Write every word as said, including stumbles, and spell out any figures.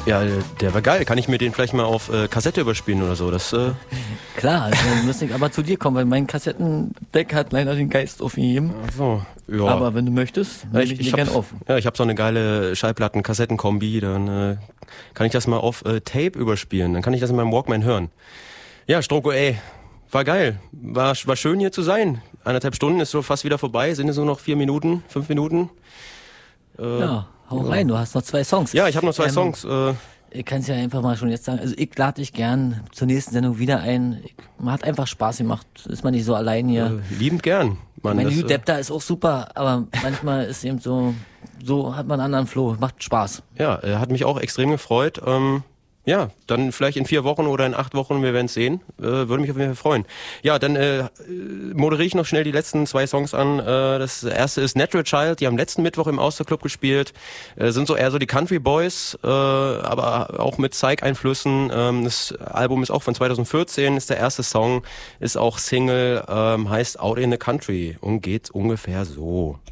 Ja, der war geil. Kann ich mir den vielleicht mal auf äh, Kassette überspielen oder so? Das, äh Klar, also müsste ich aber zu dir kommen, weil mein Kassettendeck hat leider den Geist aufgegeben. Ach so, ja. Aber wenn du möchtest, nehme ich, ich, ich ich dir hab, gern auf. Ja, ich habe so eine geile Schallplatten-Kassetten-Kombi, dann äh, kann ich das mal auf äh, Tape überspielen. Dann kann ich das in meinem Walkman hören. Ja, Stroko, ey, war geil. War, war schön hier zu sein. Eineinhalb Stunden ist so fast wieder vorbei. Sind es nur noch vier Minuten, fünf Minuten? Äh, Ja, hau rein, du hast noch zwei Songs. Ja, ich habe noch zwei Ähm, Songs. Äh, Ich kann es ja einfach mal schon jetzt sagen. Also ich lade dich gern zur nächsten Sendung wieder ein. Ich, man hat einfach Spaß gemacht. Ist man nicht so allein hier. äh, liebend gern. Mann, Mein das, New äh, Depp da ist auch super, aber manchmal ist eben so, so hat man einen anderen Flow. Macht Spaß. Ja, er hat mich auch extrem gefreut. Ähm, ja, dann vielleicht in vier Wochen oder in acht Wochen, wir werden es sehen. Äh, würde mich auf jeden Fall freuen. Ja, dann äh, moderiere ich noch schnell die letzten zwei Songs an. Äh, das erste ist Natural Child, die haben letzten Mittwoch im Austerclub gespielt. Äh, sind so eher so die Country Boys, äh, aber auch mit Psych-Einflüssen. Ähm, das Album ist auch von zwanzig vierzehn, ist der erste Song, ist auch Single, ähm, heißt Out in the Country und geht ungefähr so.